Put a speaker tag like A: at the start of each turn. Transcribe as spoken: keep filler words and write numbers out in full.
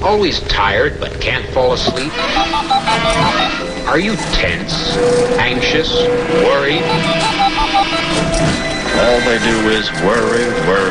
A: Always tired but can't fall asleep? Are you tense, anxious, worried?
B: All they do is worry, worry.